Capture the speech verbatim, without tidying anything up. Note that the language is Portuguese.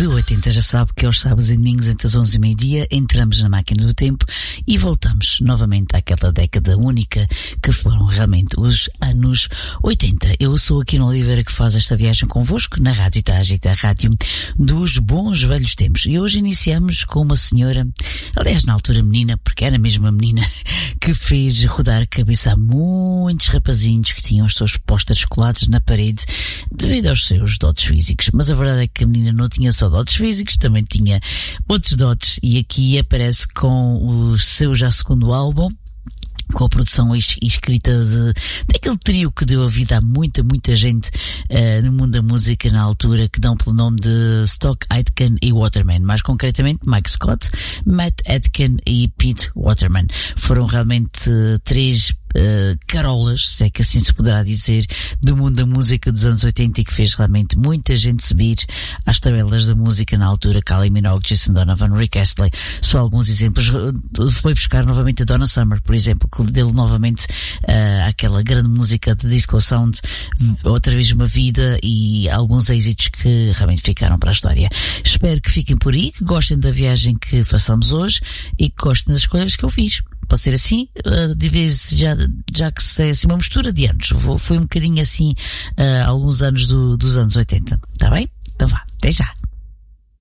de oitenta. Já sabe que aos sábados e domingos entre as onze e meio-dia entramos na máquina do tempo e voltamos novamente àquela década única que foram realmente os anos oitenta. Eu sou a Quino Oliveira que faz esta viagem convosco na Rádio Itágita, a rádio dos bons velhos tempos. E hoje iniciamos com uma senhora, aliás na altura menina, porque era mesmo uma menina, que fez rodar a cabeça a muitos rapazinhos que tinham os seus pósteres colados na parede devido aos seus dotes físicos. Mas a verdade é que a menina não tinha só dotes físicos, também tinha outros dotes, e aqui aparece com o seu já segundo álbum, com a produção e escrita de, daquele trio que deu a vida a muita, muita gente uh, no mundo da música na altura, que dão pelo nome de Stock Aitken e Waterman. Mais concretamente, Mike Scott, Matt Aitken e Pete Waterman. Foram realmente uh, três Uh, carolas, se é que assim se poderá dizer, do mundo da música dos anos oitenta, e que fez realmente muita gente subir às tabelas da música na altura. Kylie Minogue, Jason Donovan, Rick Astley, só alguns exemplos. Foi buscar novamente a Donna Summer, por exemplo, que deu novamente uh, aquela grande música de Disco Sound outra vez uma vida, e alguns êxitos que realmente ficaram para a história. Espero que fiquem por aí, que gostem da viagem que façamos hoje e que gostem das escolhas que eu fiz. Pode ser assim, uh, de vez, já, já que é assim uma mistura de anos. Foi um bocadinho assim, uh, alguns anos do, dos anos oitenta. Tá bem? Então vá, até já.